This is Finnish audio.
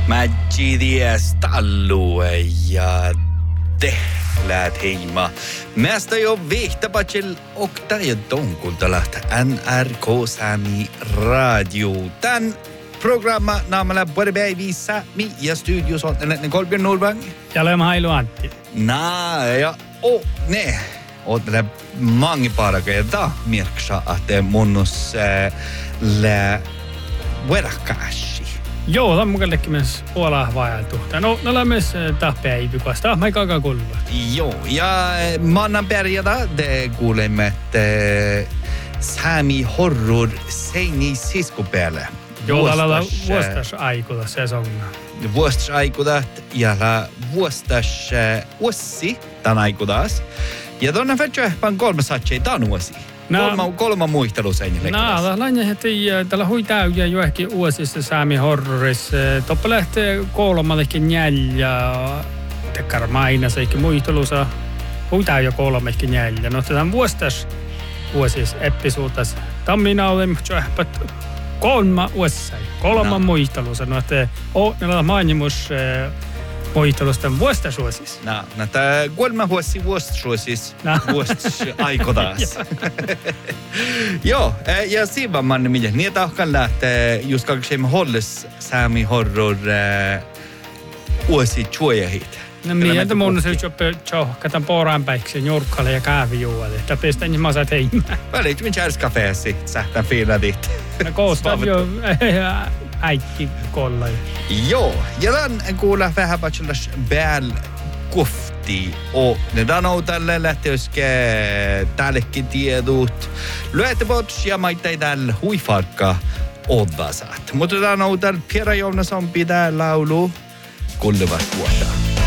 Mätsidies tallue ja tehlät heima. Mästä jo vihtapatsel okta ja tonkultalat NRK Sami Radio. Tän programma naamalla Borbevi Sami ja studios on Kolbjörn Nordvang. Ja olen Hailu Antti. Ja ne. Ootele mange parakeja da mirksa att monnos lä verkkaasi. Joo, tämä on mukallekin myös puolaa vaeltu. No olemme myös tahpeäipykasta. Mä ei kaakaan kuullut. Joo, ja maananperjada te kuulemme, että Sami Horror seini siskupäälle. Joo, täällä on vuostasaikuta sesongina. Vuostasaikuta ja vuostas ossi tämän aikutas. Ja tuonne fetjöhpän 3 satsei tämän vuosi. Kolma muistelu sen jälkeen. Lainen heti tällä huitäyjä joehkin uusissa Sami Horrorissa. Toppa lähtee kolmallekin jäljä. Tekkar maina se eikä muistelussa. Huitäyjä kolmallekin jäljä. No tämän vuostas uusissa episodassa. Tammina olemme joehpät 3 vuossa. Kolman muistelussa. No että näillä mainimus muistelusta vuostasuosis. No tämä 3 vuosi vuostasuosis. Vuostasaikotas. Joo, ja siinä man millä. Niin tahkan lähtee just kaksemme hollis Sami Horror uusi chuojahit. No mieltä mun se katan poraanpäiksen jurkkalle ja käävijuualle. Että pistän niin masat heimään. Välit min kärskafeesi, sähtän fiiladit. No koostaa jo äikki kollai. Joo, ja tämän kuulla vähän patsulas pääl kufti. Ne danoo tälle lähtöiske tällekin tiedut. Lyötäpots ja maittai tällä huifarkka odvasat. Mutta danoo tällä Pierä Jounasson pitää laulu kullevat vuotta.